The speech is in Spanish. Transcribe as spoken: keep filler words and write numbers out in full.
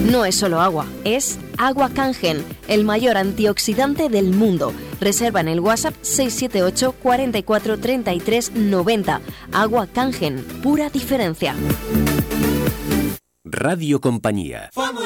No es solo agua, es Agua Kangen, el mayor antioxidante del mundo. Reserva en el WhatsApp seis siete ocho, cuarenta y cuatro, treinta y tres, noventa. Agua Kangen, pura diferencia. Radio Compañía.